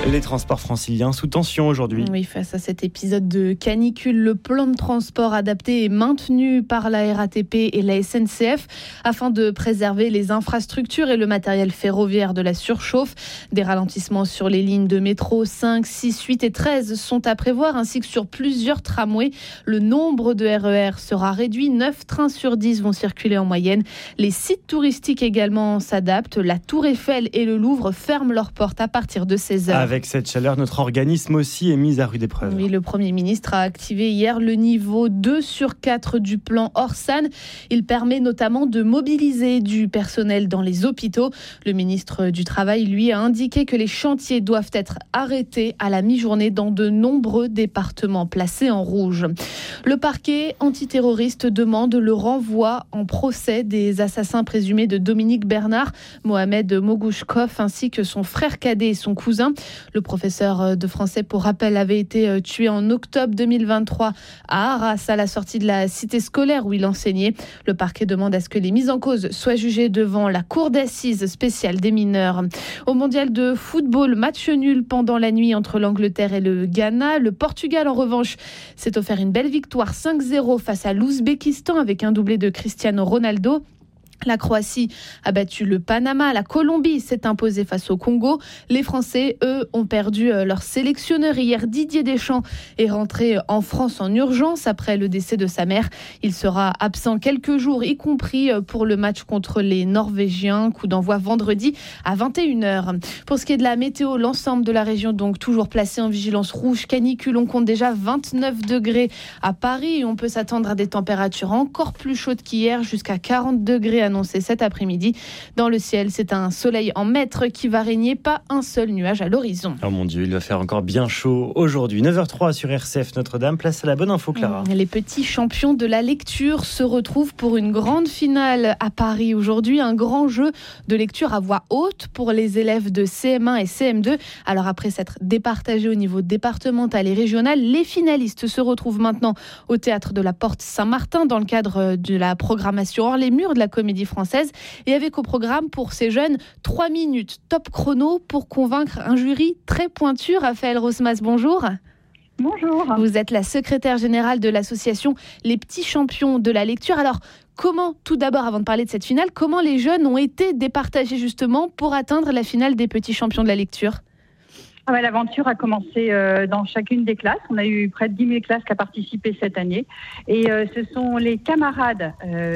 Les transports franciliens sous tension aujourd'hui. Oui, face à cet épisode de canicule, le plan de transport adapté est maintenu par la RATP et la SNCF afin de préserver les infrastructures et le matériel ferroviaire de la surchauffe. Des ralentissements sur les lignes de métro 5, 6, 8 et 13 sont à prévoir, ainsi que sur plusieurs tramways. Le nombre de RER sera réduit. 9 trains sur 10 vont circuler en moyenne. Les sites touristiques également s'adaptent. La Tour Eiffel et le Louvre ferment leurs portes à partir de 16h. Avec cette chaleur, notre organisme aussi est mis à rude épreuve. Oui, le Premier ministre a activé hier le niveau 2 sur 4 du plan Orsan. Il permet notamment de mobiliser du personnel dans les hôpitaux. Le ministre du Travail, lui, a indiqué que les chantiers doivent être arrêtés à la mi-journée dans de nombreux départements placés en rouge. Le parquet antiterroriste demande le renvoi en procès des assassins présumés de Dominique Bernard, Mohamed Mogouchkov, ainsi que son frère cadet et son cousin. Le professeur de français, pour rappel, avait été tué en octobre 2023 à Arras, à la sortie de la cité scolaire où il enseignait. Le parquet demande à ce que les mises en cause soient jugées devant la cour d'assises spéciale des mineurs. Au mondial de football, match nul pendant la nuit entre l'Angleterre et le Ghana. Le Portugal, en revanche, s'est offert une belle victoire 5-0 face à l'Ouzbékistan avec un doublé de Cristiano Ronaldo. La Croatie a battu le Panama, la Colombie s'est imposée face au Congo. Les Français, eux, ont perdu leur sélectionneur hier. Didier Deschamps est rentré en France en urgence après le décès de sa mère. Il sera absent quelques jours, y compris pour le match contre les Norvégiens. Coup d'envoi vendredi à 21h. Pour ce qui est de la météo, l'ensemble de la région donc toujours placé en vigilance rouge canicule. On compte déjà 29 degrés à Paris et on peut s'attendre à des températures encore plus chaudes qu'hier, jusqu'à 40 degrés annoncé cet après-midi. Dans le ciel, c'est un soleil en maître qui va régner, pas un seul nuage à l'horizon. Oh mon Dieu, il va faire encore bien chaud aujourd'hui. 9h03 sur RCF Notre-Dame, place à la bonne info, Clara. Les petits champions de la lecture se retrouvent pour une grande finale à Paris aujourd'hui. Un grand jeu de lecture à voix haute pour les élèves de CM1 et CM2. Alors après s'être départagés au niveau départemental et régional, les finalistes se retrouvent maintenant au théâtre de la Porte Saint-Martin dans le cadre de la programmation Hors les murs de la Comédie Française, et avec au programme pour ces jeunes 3 minutes top chrono pour convaincre un jury très pointu. Raphaël Rosmas, bonjour. Bonjour. Vous êtes la secrétaire générale de l'association Les Petits Champions de la Lecture. Alors, comment, tout d'abord, avant de parler de cette finale, comment les jeunes ont été départagés justement pour atteindre la finale des Petits Champions de la Lecture ? L'aventure a commencé dans chacune des classes. On a eu près de 10 000 classes qui ont participé cette année. Et ce sont les camarades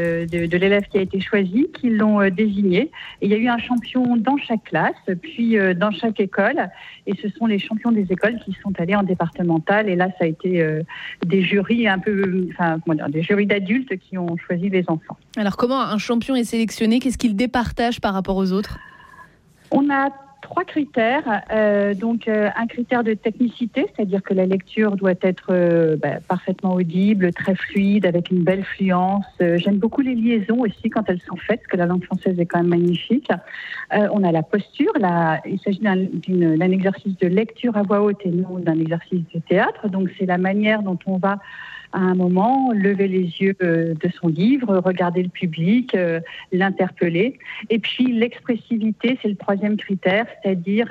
de l'élève qui a été choisi qui l'ont désigné. Et il y a eu un champion dans chaque classe, puis dans chaque école. Et ce sont les champions des écoles qui sont allés en départemental. Et là, ça a été des jurys des jurys d'adultes qui ont choisi les enfants. Alors, comment un champion est sélectionné ? Qu'est-ce qu'il départage par rapport aux autres ? On a 3 critères. Un critère de technicité, c'est-à-dire que la lecture doit être parfaitement audible, très fluide, avec une belle fluence. J'aime beaucoup les liaisons aussi quand elles sont faites, parce que la langue française est quand même magnifique. On a la posture. Il s'agit d'un exercice de lecture à voix haute et non d'un exercice de théâtre. Donc c'est la manière dont on va à un moment lever les yeux de son livre, regarder le public, l'interpeller. Et puis l'expressivité, c'est le 3e critère, c'est-à-dire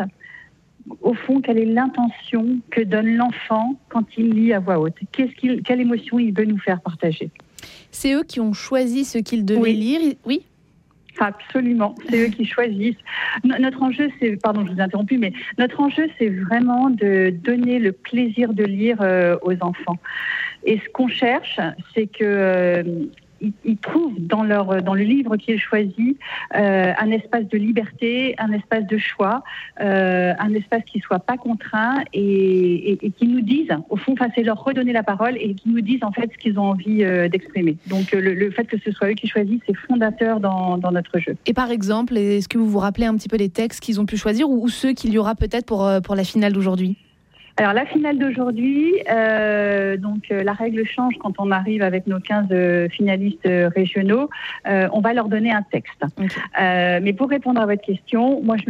au fond, quelle est l'intention que donne l'enfant quand il lit à voix haute ? Quelle émotion il veut nous faire partager ? C'est eux qui ont choisi ce qu'ils devaient lire. Oui. Absolument, c'est eux qui choisissent. Notre enjeu, pardon, je vous ai interrompu, mais notre enjeu, c'est vraiment de donner le plaisir de lire aux enfants. Et ce qu'on cherche, c'est que ils trouvent dans le livre qu'ils choisissent un espace de liberté, un espace de choix, un espace qui soit pas contraint et qui nous disent, au fond, c'est leur redonner la parole et qui nous disent en fait ce qu'ils ont envie d'exprimer. Donc le fait que ce soit eux qui choisissent, c'est fondateur dans notre jeu. Et par exemple, est-ce que vous vous rappelez un petit peu les textes qu'ils ont pu choisir ou ceux qu'il y aura peut-être pour la finale d'aujourd'hui ? Alors la finale d'aujourd'hui, la règle change quand on arrive avec nos 15 finalistes régionaux. On va leur donner un texte. Okay. Mais pour répondre à votre question, moi je